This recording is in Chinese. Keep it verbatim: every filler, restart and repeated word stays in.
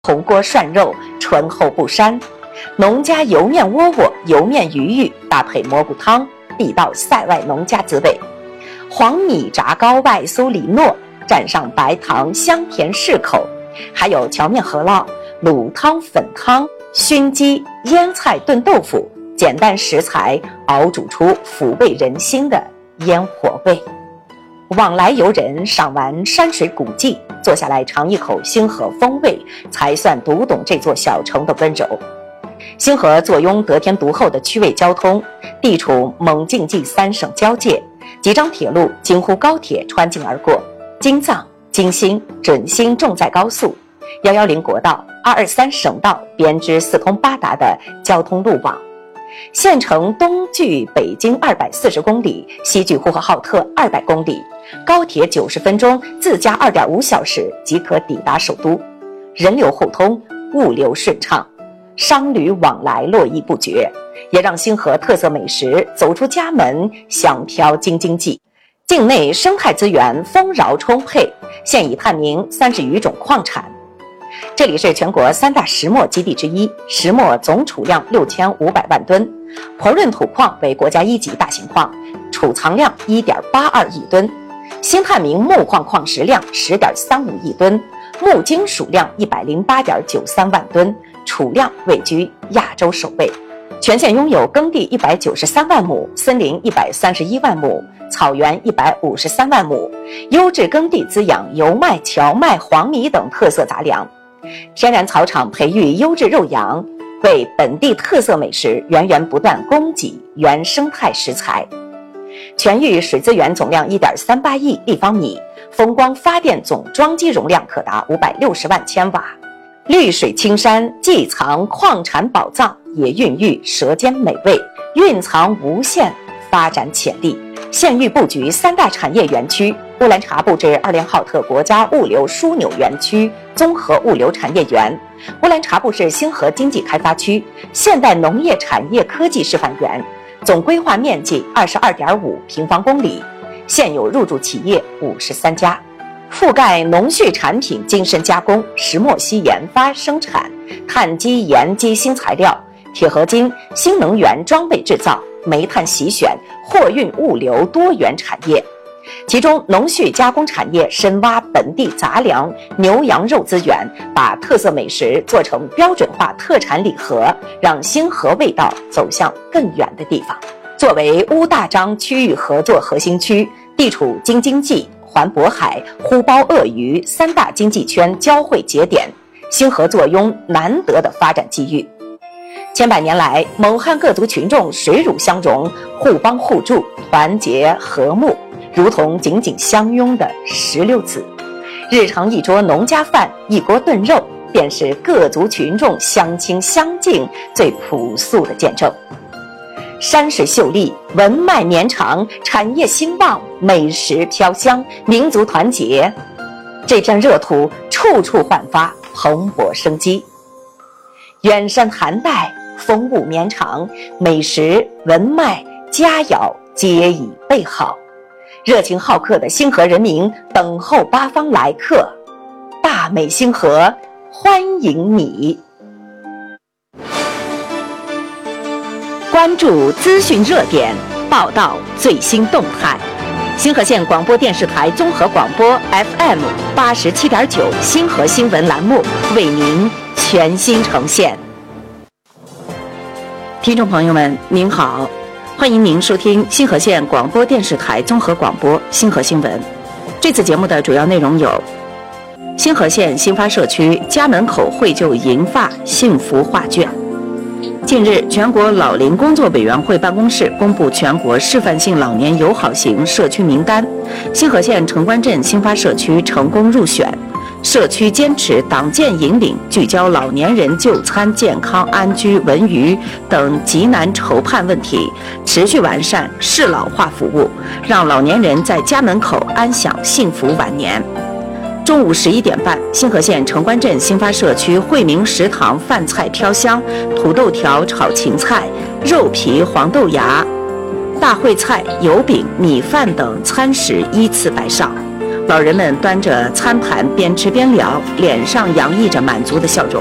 红锅涮肉，醇厚不膻；农家油面窝窝、油面鱼鱼搭配蘑菇汤，地道塞外农家滋味。黄米炸糕外酥里糯，蘸上白糖，香甜适口。还有荞面饸饹、卤汤、粉汤、熏鸡、腌菜炖豆腐，简单食材熬煮出抚慰人心的烟火味。往来游人赏完山水古迹，坐下来尝一口星河风味，才算读懂这座小城的温柔。星河坐拥得天独厚的区位交通，地处蒙晋冀三省交界，几张铁路京沪高铁穿境而过，京藏、京新、准新重载高速、一一零国道、二二三省道编织四通八达的交通路网。县城东距北京二百四十公里，西距呼和浩特二百公里，高铁九十分钟，自驾二点五小时即可抵达首都，人流互通，物流顺畅，商旅往来络绎不绝，也让星河特色美食走出家门，响飘京津冀。境内生态资源丰饶充沛，现已探明三十余种矿产。这里是全国三大石墨基地之一，石墨总储量六千五百万吨，婆润土矿为国家一级大型矿，储藏量 一点八二亿吨，新探明木矿矿石量 十点三五亿吨，木金属量 一百零八点九三万吨，储量位居亚洲首位。全县拥有耕地一百九十三万亩，森林一百三十一万亩，草原一百五十三万亩，优质耕地滋养油麦、荞麦、黄米等特色杂粮，天然草场培育优质肉羊，为本地特色美食源源不断供给原生态食材。全域水资源总量 一点三八亿立方米，风光发电总装机容量可达五百六十万千瓦。绿水青山既藏矿产宝藏，也孕育舌尖美味，蕴藏无限发展潜力。县域布局三大产业园区：乌兰察布至二连浩特国家物流枢纽园区综合物流产业园，乌兰察布市星河经济开发区现代农业产业科技示范园，总规划面积 二十二点五平方公里，现有入驻企业五十三家，覆盖农畜产品精深加工、石墨烯研发生产、碳基盐基新材料、铁合金、新能源装备制造、煤炭洗选、货运物流多元产业。其中农畜加工产业深挖本地杂粮、牛羊肉资源，把特色美食做成标准化特产礼盒，让星河味道走向更远的地方。作为乌大章区域合作核心区，地处京津冀、环渤海、呼包鄂渝三大经济圈交汇节点，星河坐拥难得的发展机遇。千百年来，蒙汉各族群众水乳相融，互帮互助，团结和睦，如同紧紧相拥的石榴籽。日常一桌农家饭，一锅炖肉，便是各族群众相亲相敬最朴素的见证。山水秀丽，文脉绵长，产业兴旺，美食飘香，民族团结，这片热土处处焕发蓬勃生机。远山寒带，风物绵长，美食文脉佳肴皆已备好，热情好客的星河人民等候八方来客，大美星河欢迎你。关注资讯热点，报道最新动态。星河县广播电视台综合广播 F M 八十七点九星河新闻栏目为您全新呈现。听众朋友们，您好，欢迎您收听星河县广播电视台综合广播星河新闻。这次节目的主要内容有：星河县新发社区家门口绘就银发幸福画卷。近日，全国老龄工作委员会办公室公布全国示范性老年友好型社区名单，星河县城关镇新发社区成功入选。社区坚持党建引领，聚焦老年人就餐、健康、安居、文娱等急难愁盼问题，持续完善适老化服务，让老年人在家门口安享幸福晚年。中午十一点半，星河县城关镇新发社区惠民食堂饭菜飘香，土豆条炒芹菜、肉皮黄豆芽、大烩菜、油饼、米饭等餐食依次摆上。 老人们端着餐盘边吃边聊，脸上洋溢着满足的笑容。